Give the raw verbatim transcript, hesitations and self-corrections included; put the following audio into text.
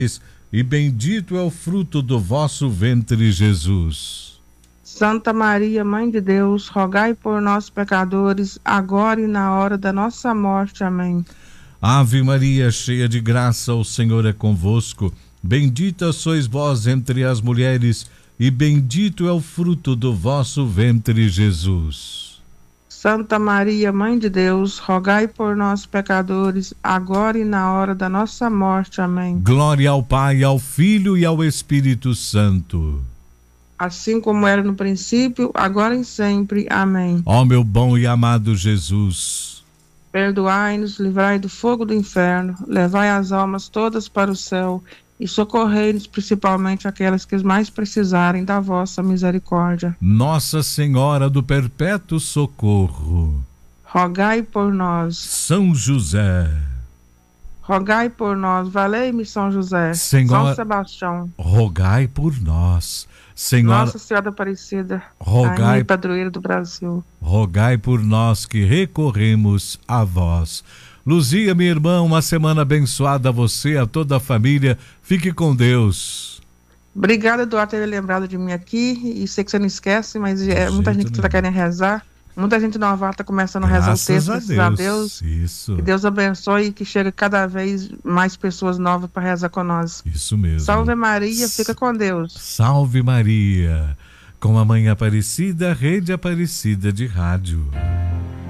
e bendito é o fruto do vosso ventre, Jesus. Santa Maria, Mãe de Deus, rogai por nós, pecadores, agora e na hora da nossa morte. Amém. Ave Maria, cheia de graça, o Senhor é convosco. Bendita sois vós entre as mulheres, e bendito é o fruto do vosso ventre, Jesus. Santa Maria, Mãe de Deus, rogai por nós, pecadores, agora e na hora da nossa morte. Amém. Glória ao Pai, ao Filho e ao Espírito Santo. Assim como era no princípio, agora e sempre. Amém. Ó meu bom e amado Jesus, perdoai-nos, livrai do fogo do inferno, levai as almas todas para o céu e socorrei-nos, principalmente aquelas que mais precisarem da vossa misericórdia. Nossa Senhora do Perpétuo Socorro, rogai por nós. São José, rogai por nós. Valei-me São José. Senhora, São Sebastião, rogai por nós. Senhora, Nossa Senhora Aparecida, rogai, padroeira do Brasil, rogai por nós que recorremos a vós. Luzia, minha irmã, uma semana abençoada a você, a toda a família. Fique com Deus. Obrigada, Eduardo, por ter lembrado de mim aqui. E sei que você não esquece, mas é muita gente que está querendo rezar. Muita gente novata está começando a rezar o texto. Graças a Deus. Isso. Que Deus abençoe e que chegue cada vez mais pessoas novas para rezar com nós. Isso mesmo. Salve Maria, fica com Deus. Salve Maria. Com a Mãe Aparecida, Rede Aparecida de Rádio.